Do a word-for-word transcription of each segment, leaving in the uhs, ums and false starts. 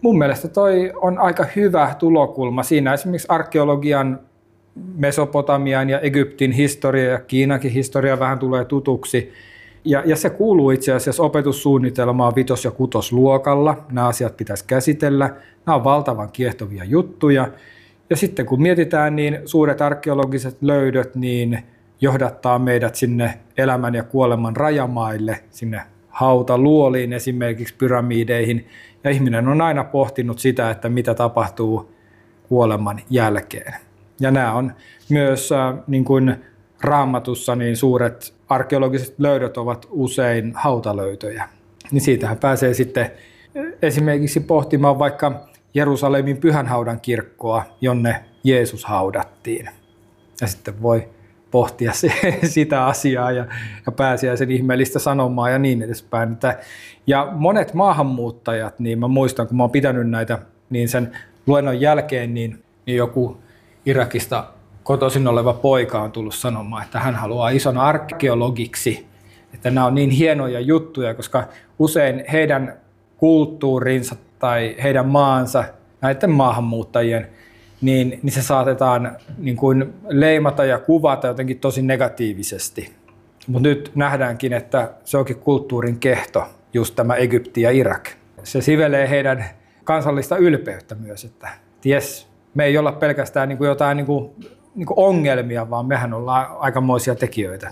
mun mielestä toi on aika hyvä tulokulma. Siinä esimerkiksi arkeologian, Mesopotamian ja Egyptin historia ja Kiinankin historia vähän tulee tutuksi. Ja, ja se kuuluu itse asiassa opetussuunnitelmaan vitos- ja kutosluokalla. Nämä asiat pitäisi käsitellä. Nämä on valtavan kiehtovia juttuja. Ja sitten kun mietitään, niin suuret arkeologiset löydöt niin johdattaa meidät sinne elämän ja kuoleman rajamaille, sinne hautaluoliin esimerkiksi pyramideihin. Ja ihminen on aina pohtinut sitä, että mitä tapahtuu kuoleman jälkeen. Ja nämä on myös äh, niin kuin Raamatussa niin suuret arkeologiset löydöt ovat usein hautalöytöjä. Niin siitähän pääsee sitten esimerkiksi pohtimaan vaikka Jerusalemin Pyhänhaudan kirkkoa, jonne Jeesus haudattiin. Ja sitten voi pohtia se, sitä asiaa ja, ja pääsiäisen ihmeellistä sanomaa ja niin edespäin. Ja monet maahanmuuttajat, niin mä muistan, kun mä oon pitänyt näitä, niin sen luennon jälkeen niin, niin joku Irakista kotoisin oleva poika on tullut sanomaan, että hän haluaa ison arkeologiksi, että nämä on niin hienoja juttuja, koska usein heidän kulttuurinsa tai heidän maansa, näiden maahanmuuttajien, niin, niin se saatetaan niin kuin leimata ja kuvata jotenkin tosi negatiivisesti. Mutta nyt nähdäänkin, että se onkin kulttuurin kehto, just tämä Egypti ja Irak. Se sivelee heidän kansallista ylpeyttä myös, että ties, me ei olla pelkästään niin kuin jotain niin kuin, niin kuin ongelmia, vaan mehän ollaan aikamoisia tekijöitä.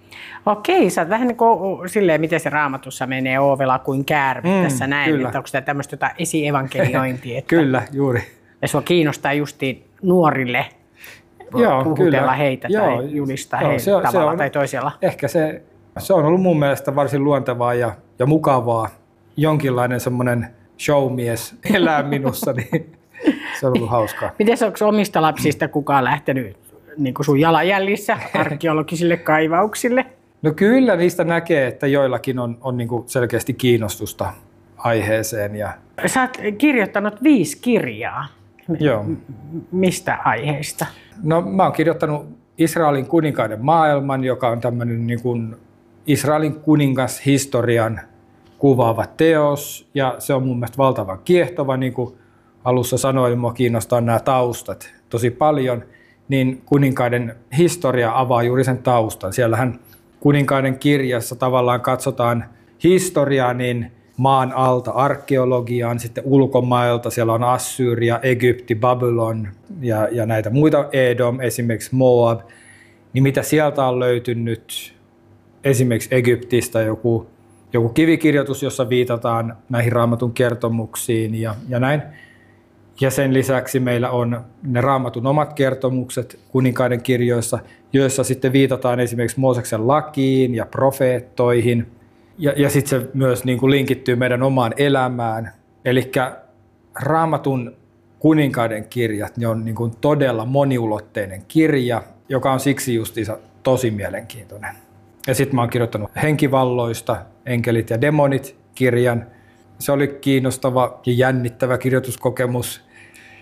Okei, sä oot vähän niin kuin silleen, miten se Raamatussa menee oovela kuin käärme mm, tässä näin, kyllä. Että onko tämä tämmöistä jotain esievankeliointia? Että Kyllä, juuri. Ja sua kiinnostaa justiin nuorille joo, puhutella kyllä. heitä joo, tai julistaa joo, heitä se, tavalla se on, tai toisella. Ehkä se, se on ollut mun mielestä varsin luontevaa ja, ja mukavaa. Jonkinlainen semmoinen showmies elää minussa, niin se on ollut hauskaa. Miten onko omista lapsista kukaan lähtenyt niin kuin sun jalanjäljissä arkeologisille kaivauksille? No kyllä niistä näkee, että joillakin on, on niin kuin selkeästi kiinnostusta aiheeseen. Ja... Sä oot kirjoittanut viisi kirjaa. Joo. Mistä aiheista? No mä oon kirjoittanut Israelin kuninkaiden maailman, joka on tämmöinen niin kuin Israelin kuningashistorian kuvaava teos. Ja se on mun mielestä valtavan kiehtova, niin kuin alussa sanoin, mua kiinnostaa nämä taustat tosi paljon. Niin kuninkaiden historia avaa juuri sen taustan. Siellähän kuninkaiden kirjassa tavallaan katsotaan historiaa niin maan alta arkeologiaan, sitten ulkomailta, siellä on Assyria, Egypti, Babylon ja, ja näitä muita, Edom, esimerkiksi Moab, niin mitä sieltä on löytynyt, esimerkiksi Egyptistä joku, joku kivikirjoitus, jossa viitataan näihin Raamatun kertomuksiin ja, ja näin. Ja sen lisäksi meillä on ne Raamatun omat kertomukset kuninkaiden kirjoissa, joissa sitten viitataan esimerkiksi Mooseksen lakiin ja profeettoihin. Ja, ja sitten se myös niin kuin linkittyy meidän omaan elämään. Eli Raamatun kuninkaiden kirjat, ne on niin kuin todella moniulotteinen kirja, joka on siksi justiinsa tosi mielenkiintoinen. Ja sitten mä oon kirjoittanut Henkivalloista, Enkelit ja demonit -kirjan. Se oli kiinnostava ja jännittävä kirjoituskokemus.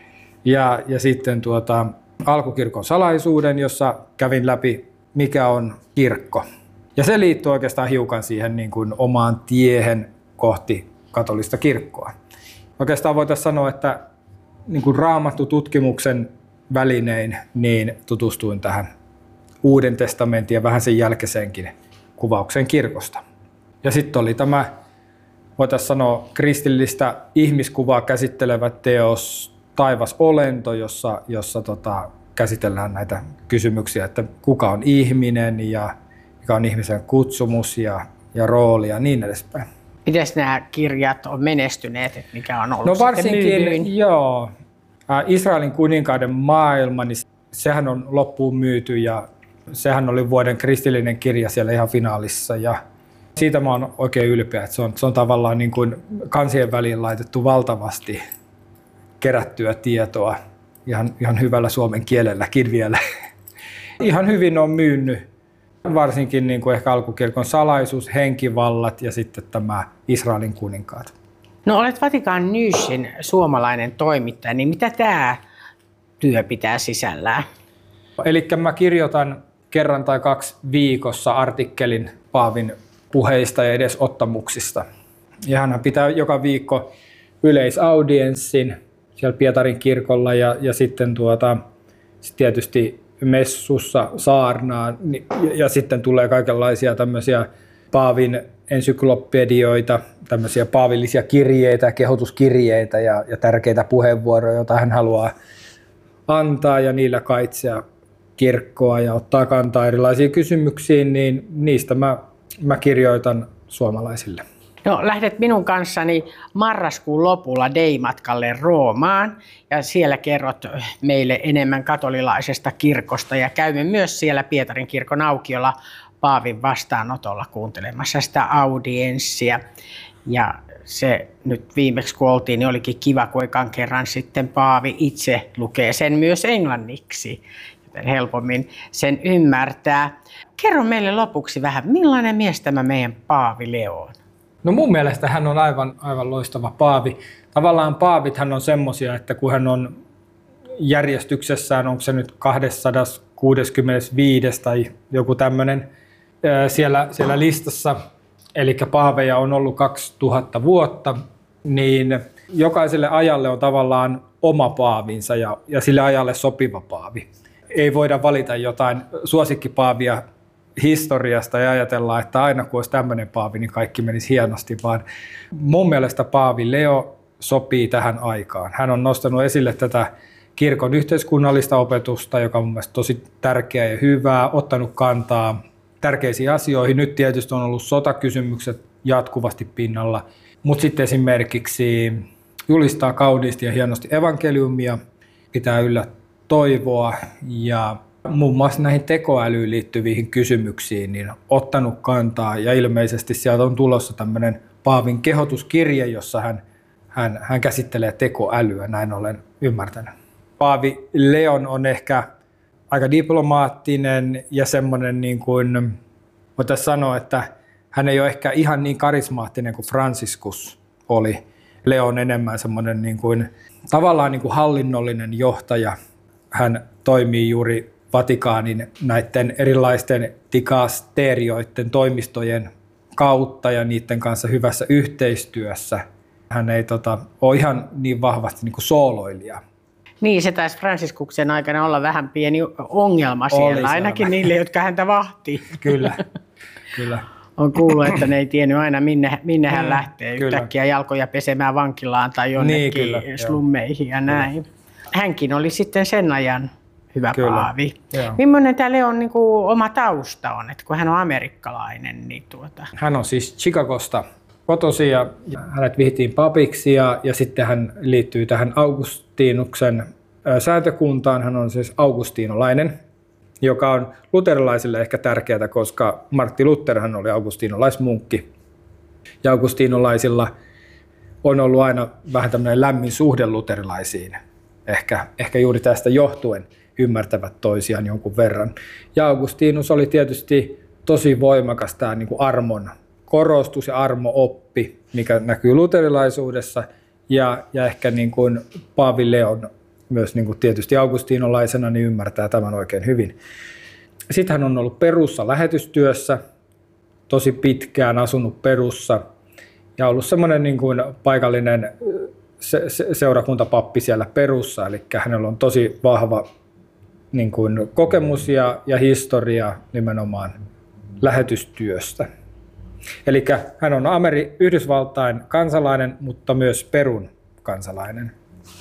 Ja, ja sitten tuota, Alkukirkon salaisuuden, jossa kävin läpi, mikä on kirkko. Ja se liittyy oikeastaan hiukan siihen niin kuin omaan tiehen kohti katolista kirkkoa. Oikeastaan voitaisiin sanoa, että niin kuin Raamattu-tutkimuksen välinein niin tutustuin tähän Uuden testamentin ja vähän sen jälkeisenkin kuvaukseen kirkosta. Ja sitten oli tämä, voitaisiin sanoa, kristillistä ihmiskuvaa käsittelevä teos Taivas olento, jossa, jossa tota, käsitellään näitä kysymyksiä, että kuka on ihminen ja mikä on ihmisen kutsumus ja, ja rooli ja niin edespäin. Miten nämä kirjat on menestyneet, että mikä on ollut no sitten varsinkin, myydyin? joo. Israelin kuninkaiden maailma, niin sehän on loppuun myyty ja sehän oli vuoden kristillinen kirja siellä ihan finaalissa. Ja siitä mä oon oikein ylpeä, että se on, se on tavallaan niin kuin kansien väliin laitettu valtavasti kerättyä tietoa ihan, ihan hyvällä suomen kielelläkin vielä. Ihan hyvin on myynyt, varsinkin niin kuin ehkä Alkukirkon salaisuus, Henkivallat ja sitten tämä Israelin kuninkaat. No olet Vatikan Newsin suomalainen toimittaja, niin mitä tämä työ pitää sisällään? Eli mä kirjoitan kerran tai kaksi viikossa artikkelin Paavin puheista ja edesottamuksista. Ja hän pitää joka viikko yleisaudienssin siellä Pietarin kirkolla ja, ja sitten tuota, sit tietysti messussa saarnaa ja, ja sitten tulee kaikenlaisia tämmöisiä paavin ensyklopedioita, tämmöisiä paavillisia kirjeitä, kehotuskirjeitä ja, ja tärkeitä puheenvuoroja, joita hän haluaa antaa ja niillä kaitsea kirkkoa ja ottaa kantaa erilaisiin kysymyksiin, niin niistä mä, mä kirjoitan suomalaisille. No, lähdet minun kanssani marraskuun lopulla Dei-matkalle Roomaan ja siellä kerrot meille enemmän katolilaisesta kirkosta ja käymme myös siellä Pietarin kirkon aukiolla paavin vastaanotolla kuuntelemassa sitä audienssia. Ja se nyt viimeksi kun oltiin, niin olikin kiva, kun ekan kerran sitten paavi itse lukee sen myös englanniksi, joten helpommin sen ymmärtää. Kerro meille lopuksi vähän, millainen mies tämä meidän paavi Leo on? No mun mielestä hän on aivan, aivan loistava paavi. Tavallaan paavithan on semmoisia, että kun hän on järjestyksessään, onko se nyt kaksisataakuusikymmentäviisi tai joku tämmöinen siellä, siellä listassa, eli paaveja on ollut kaksituhatta vuotta, niin jokaiselle ajalle on tavallaan oma paavinsa ja, ja sille ajalle sopiva paavi. Ei voida valita jotain suosikkipaavia historiasta ja ajatella, että aina kun olisi tämmöinen paavi, niin kaikki menisi hienosti, vaan mun mielestä paavi Leo sopii tähän aikaan. Hän on nostanut esille tätä kirkon yhteiskunnallista opetusta, joka on mun mielestä tosi tärkeää ja hyvää, ottanut kantaa tärkeisiin asioihin. Nyt tietysti on ollut sotakysymykset jatkuvasti pinnalla, mutta sitten esimerkiksi julistaa kauniisti ja hienosti evankeliumia, pitää yllä toivoa ja muun muassa näihin tekoälyyn liittyviin kysymyksiin niin ottanut kantaa ja ilmeisesti sieltä on tulossa tämmöinen paavin kehotuskirje, jossa hän, hän, hän käsittelee tekoälyä, näin olen ymmärtänyt. Paavi Leon on ehkä aika diplomaattinen ja semmoinen, niin kuin voitaisiin sanoa, että hän ei ole ehkä ihan niin karismaattinen kuin Franciscus oli. Leo on enemmän semmoinen niin kuin, tavallaan niin kuin hallinnollinen johtaja. Hän toimii juuri Vatikaanin näiden erilaisten dikasterioiden toimistojen kautta ja niiden kanssa hyvässä yhteistyössä. Hän ei tota, ole ihan niin vahvasti niin kuin sooloilija. Niin, se taisi Fransiskuksen aikana olla vähän pieni ongelma siellä, siellä ainakin vähän. Niille, jotka häntä vahtii. Kyllä, kyllä. On kuullut, että ne ei tiennyt aina, minne, minne hän lähtee kyllä. Yhtäkkiä jalkoja pesemään vankilaan tai jonnekin niin, slummeihin ja näin. Kyllä. Hänkin oli sitten sen ajan hyvä kyllä. paavi. Joo. Millainen tämä Leon niin kuin oma tausta on, että kun hän on amerikkalainen? Niin tuota... Hän on siis Chicagosta kotoisin ja hänet vihittiin papiksi ja, ja sitten hän liittyy tähän Augustinuksen sääntökuntaan. Hän on siis augustinolainen, joka on luterilaisille ehkä tärkeää, koska Martti Lutherhan oli augustinolaismunkki. Ja augustinolaisilla on ollut aina vähän tämmöinen lämmin suhde luterilaisiin. Ehkä, ehkä juuri tästä johtuen ymmärtävät toisiaan jonkun verran. Ja Augustinus oli tietysti tosi voimakas tämä niin kuin armon korostus ja armo-oppi, mikä näkyy luterilaisuudessa. Ja, ja ehkä niin kuin Paavi Leon myös niin kuin tietysti augustinolaisena niin ymmärtää tämän oikein hyvin. Sitten hän on ollut Perussa lähetystyössä, tosi pitkään asunut Perussa ja ollut semmoinen niin kuin paikallinen se, se, seurakuntapappi siellä Perussa, eli hänellä on tosi vahva niin kuin kokemus ja, ja historia nimenomaan lähetystyöstä. Eli hän on Ameri- Yhdysvaltain kansalainen, mutta myös Perun kansalainen.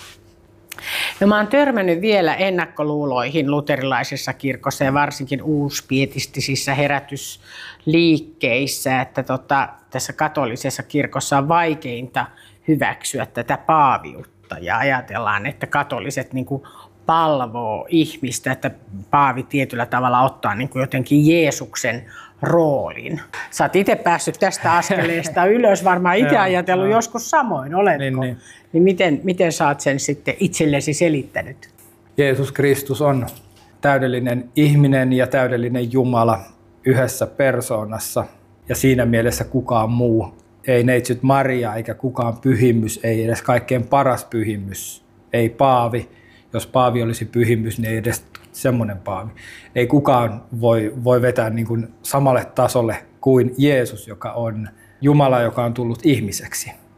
No, mä oon törmännyt vielä ennakkoluuloihin luterilaisessa kirkossa ja varsinkin uuspietistisissä herätysliikkeissä, että tota, tässä katolisessa kirkossa on vaikeinta hyväksyä tätä paaviutta ja ajatellaan, että katoliset niin kuin palvoo ihmistä, että paavi tietyllä tavalla ottaa niin kuin jotenkin Jeesuksen roolin. Sä oot itse päässyt tästä askeleesta ylös, varmaan itse ajatellut joskus samoin, oletko? Niin, niin. Niin miten, miten sä oot sen sitten itsellesi selittänyt? Jeesus Kristus on täydellinen ihminen ja täydellinen Jumala yhdessä persoonassa ja siinä mielessä kukaan muu. Ei neitsyt Maria eikä kukaan pyhimys, ei edes kaikkein paras pyhimys, ei paavi. Jos paavi olisi pyhimys, niin ei edes semmoinen paavi. Ei kukaan voi, voi vetää niin kuin samalle tasolle kuin Jeesus, joka on Jumala, joka on tullut ihmiseksi.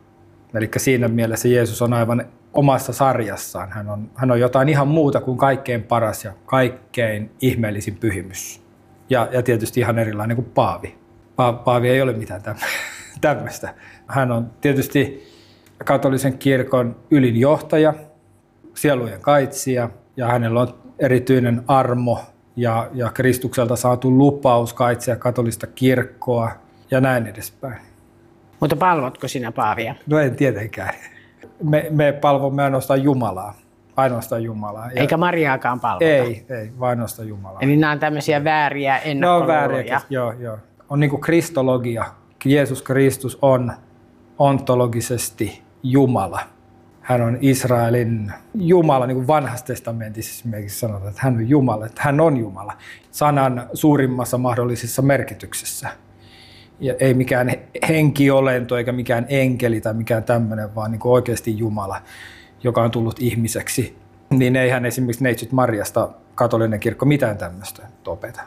Eli siinä mielessä Jeesus on aivan omassa sarjassaan. Hän on, hän on jotain ihan muuta kuin kaikkein paras ja kaikkein ihmeellisin pyhimys. Ja, ja tietysti ihan erilainen kuin Paavi. Pa, Paavi ei ole mitään tämmöistä. Hän on tietysti katolisen kirkon ylin johtaja, sielujen kaitsija, ja hänellä on erityinen armo ja, ja Kristukselta saatu lupaus kaitsia katolista kirkkoa ja näin edespäin. Mutta palvotko sinä Paavia? No en tietenkään. Me, me palvomme ainoastaan Jumalaa. Ainoastaan Jumalaa. Eikä Mariaakaan palvota? Ei, ei, vaan ainoastaan Jumalaa. Eli nämä on tämmöisiä vääriä ennakkoluuloja? No vääriä, joo, joo. On niin kuin kristologia. Jeesus Kristus on ontologisesti Jumala. Hän on Israelin Jumala, niin kuin vanhassa testamentissa esimerkiksi sanotaan, että hän on Jumala, että hän on Jumala. Sanan suurimmassa mahdollisessa merkityksessä. Ja ei mikään henkiolento eikä mikään enkeli tai mikään tämmöinen, vaan niin kuin oikeasti Jumala, joka on tullut ihmiseksi. Niin eihän esimerkiksi Neitsyt Mariasta katolinen kirkko mitään tämmöistä opeta.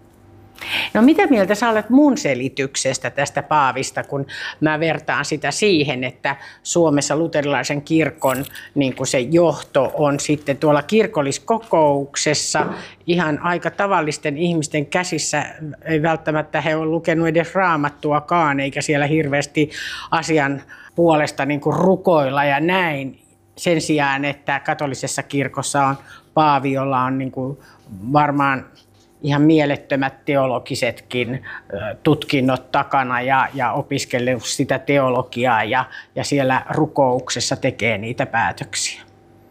No mitä mieltä sä olet mun selityksestä tästä Paavista, kun mä vertaan sitä siihen, että Suomessa luterilaisen kirkon niin kuin se johto on sitten tuolla kirkolliskokouksessa ihan aika tavallisten ihmisten käsissä. Ei välttämättä he ole lukenut edes raamattuakaan, eikä siellä hirveästi asian puolesta niin kuin rukoilla ja näin. Sen sijaan, että katolisessa kirkossa on Paavi, jolla on niin kuin varmaan ihan mielettömät teologisetkin tutkinnot takana ja, ja opiskellut sitä teologiaa ja, ja siellä rukouksessa tekee niitä päätöksiä.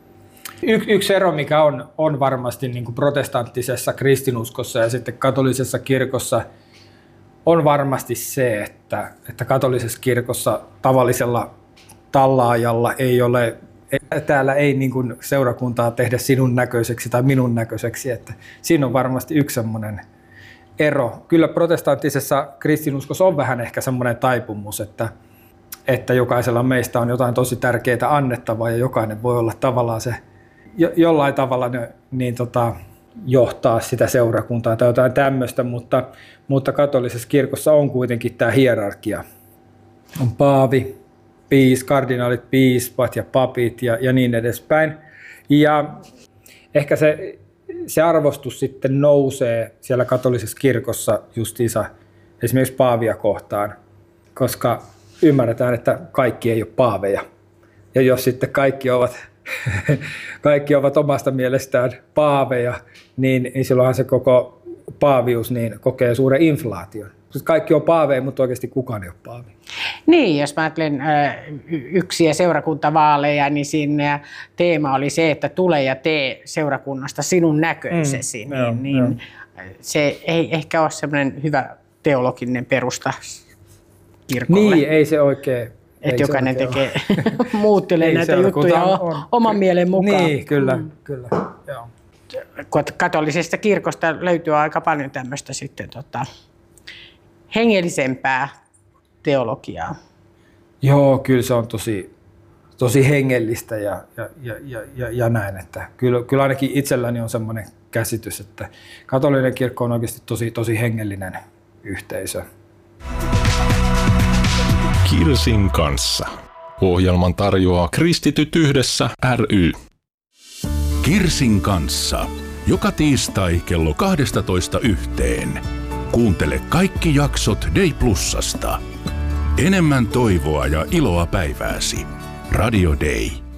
Y- yksi ero, mikä on, on varmasti niin kuin protestanttisessa kristinuskossa ja sitten katolisessa kirkossa, on varmasti se, että, että katolisessa kirkossa tavallisella tallaajalla ei ole, täällä ei niin kuin seurakuntaa tehdä sinun näköiseksi tai minun näköiseksi, että siinä on varmasti yksi semmoinen ero. Kyllä protestanttisessa kristinuskossa on vähän ehkä semmoinen taipumus, että, että jokaisella meistä on jotain tosi tärkeää annettavaa ja jokainen voi olla tavallaan se, jo, jollain tavalla ne, niin tota, johtaa sitä seurakuntaa tai jotain tämmöistä, mutta, mutta katolisessa kirkossa on kuitenkin tämä hierarkia. On paavi, piis, kardinaalit, piispat ja papit ja, ja niin edespäin. Ja ehkä se, se arvostus sitten nousee siellä katolisessa kirkossa justiinsa esimerkiksi paavia kohtaan, koska ymmärretään, että kaikki ei ole paaveja. Ja jos sitten kaikki ovat, kaikki ovat omasta mielestään paaveja, niin, niin silloinhan se koko paavius niin kokee suuren inflaation. Kaikki on paaveja, mutta oikeasti kukaan ei ole paavi. Niin, jos mä ajattelen yksiä seurakuntavaaleja, niin siinä teema oli se, että tule ja tee seurakunnasta sinun näköisesi. Mm, niin, joo, niin joo. Se ei ehkä ole semmoinen hyvä teologinen perusta kirkolle. Niin, ei se oikein. Että jokainen tekee, muuttelee näitä juttuja on, oman ky- mielen mukaan. Niin, kyllä, mm. kyllä. Joo. Katolisesta kirkosta löytyy aika paljon tämmöistä sitten tota, hengellisempää teologiaa. Joo, kyllä se on tosi, tosi hengellistä ja, ja, ja, ja, ja näin. Että kyllä, kyllä ainakin itselläni on semmoinen käsitys, että katolinen kirkko on oikeasti tosi, tosi hengellinen yhteisö. Kirsin kanssa. Ohjelman tarjoaa Kristityt yhdessä ry. Kirsin kanssa. Joka tiistai kello kaksitoista yhteen. Kuuntele kaikki jaksot Day Plusasta. Enemmän toivoa ja iloa päivääsi. Radio Day.